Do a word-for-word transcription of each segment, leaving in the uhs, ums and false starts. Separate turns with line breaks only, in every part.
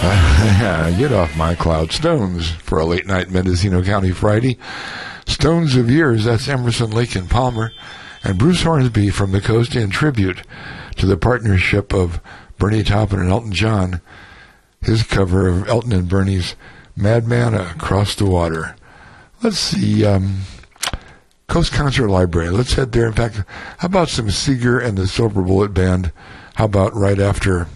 Uh, yeah, get off my cloud. Stones for a late night Mendocino County Friday. Stones of Years, that's Emerson, Lake and Palmer. And Bruce Hornsby from the Coast in tribute to the partnership of Bernie Taupin and Elton John. His cover of Elton and Bernie's Madman Across the Water. Let's see, um, Coast Concert Library. Let's head there. In fact, how about some Seeger and the Silver Bullet Band? How about right after...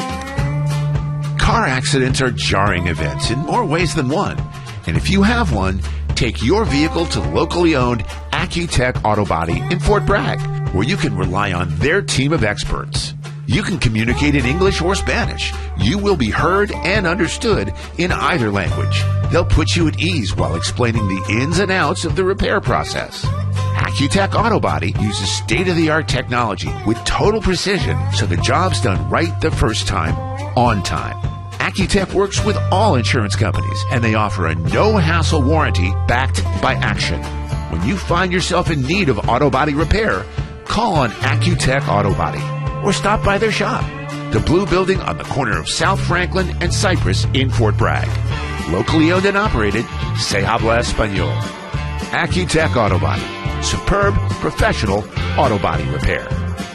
Car accidents are jarring events in more ways than one. And if you have one, take your vehicle to locally owned Accutech Auto Body in Fort Bragg, where you can rely on their team of experts. You can communicate in English or Spanish. You will be heard and understood in either language. They'll put you at ease while explaining the ins and outs of the repair process. Accutech Auto Body uses state-of-the-art technology with total precision, so the job's done right the first time, on time. Accutech works with all insurance companies, and they offer a no-hassle warranty backed by action. When you find yourself in need of auto body repair, call on Accutech Auto Body or stop by their shop, the Blue Building on the corner of South Franklin and Cypress in Fort Bragg. Locally owned and operated, Se Habla Español. Accutech Auto Body. Superb, professional auto body repair.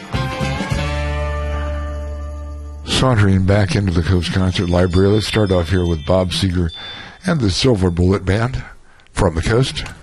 Sauntering back into the Coast Concert Library, let's start off here with Bob Seger and the Silver Bullet Band from the Coast.